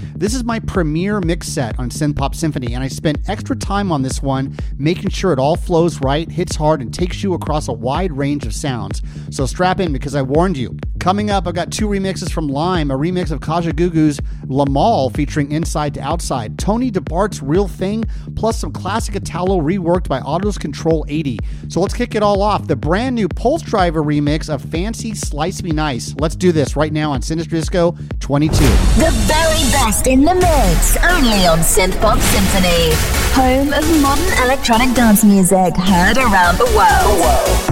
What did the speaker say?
This is my premiere mix set on Synthpop Symphony, and I spent extra time on this one, making sure it all flows right, hits hard, and takes you across a wide range of sounds. So strap in, because I warned you. Coming up, I've got 2 remixes from Lime, a remix of Kajagoogoo's Lamal featuring Inside to Outside, Tony DeBart's Real Thing, plus some classic Italo reworked by Autos Control 80. So let's kick it all off. The brand new Pulse Driver remix of Fancy Slice Me Nice. Let's do this right now on Sinister Disco 22. The very best in the mix, only on Synthpop Symphony, home of modern electronic dance music heard around the world.